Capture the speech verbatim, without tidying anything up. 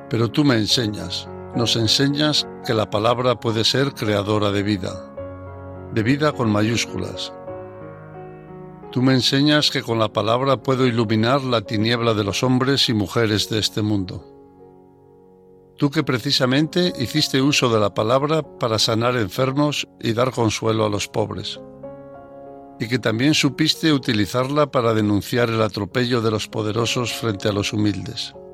Pero tú me enseñas, nos enseñas que la palabra puede ser creadora de vida, de vida con mayúsculas. Tú me enseñas que con la palabra puedo iluminar la tiniebla de los hombres y mujeres de este mundo. Tú que precisamente hiciste uso de la palabra para sanar enfermos y dar consuelo a los pobres, y que también supiste utilizarla para denunciar el atropello de los poderosos frente a los humildes.